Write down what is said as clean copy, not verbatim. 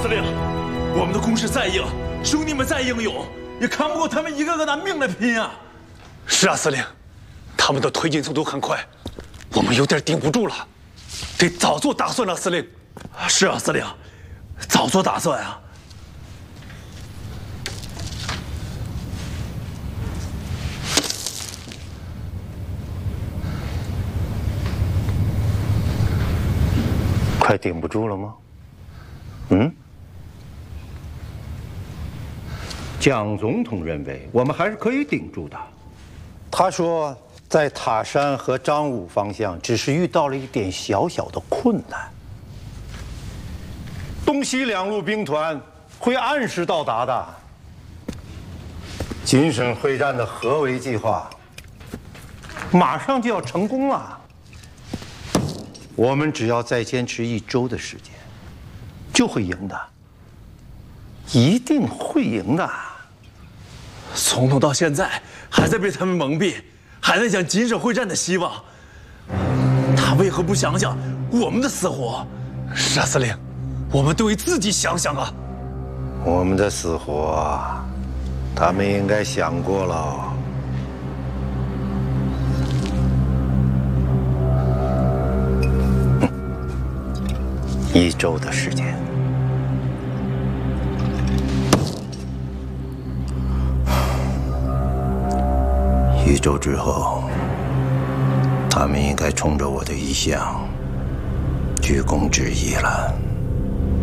司令，我们的攻势再硬，兄弟们再英勇，也扛不过他们一个个拿命来拼啊！ 是啊，司令，他们的推进速度很快，我们有点顶不住了，得早做打算了，司令。 是啊，司令，早做打算啊！ 快顶不住了吗？嗯？ 蒋总统认为我们还是可以顶住的。 他说，在塔山和张武方向只是遇到了一点小小的困难。东西两路兵团会按时到达的。锦省会战的合围计划马上就要成功了。我们只要再坚持1周的时间，就会赢的，一定会赢的。 总统到现在还在被他们蒙蔽，还在讲锦省会战的希望，他为何不想想我们的死活？ 是啊，司令，我们得为自己想想啊。 我们的死活，他们应该想过了。1周的时间。1周之后，他们应该冲着我的意向，居功至义了。